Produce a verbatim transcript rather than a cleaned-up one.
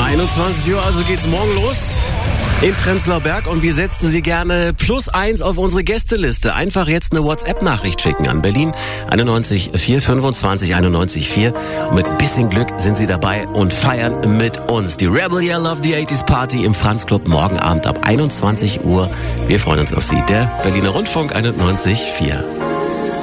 einundzwanzig Uhr, also geht's morgen los in Prenzlauer Berg und wir setzen Sie gerne plus eins auf unsere Gästeliste. Einfach jetzt eine WhatsApp-Nachricht schicken an Berlin einundneunzig vier fünfundzwanzig einundneunzig vier und mit ein bisschen Glück sind Sie dabei und feiern mit uns. Die Rebel Yell of the achtziger Party im Franz Club morgen Abend ab einundzwanzig Uhr. Wir freuen uns auf Sie. Der Berliner Rundfunk einundneunzig vier.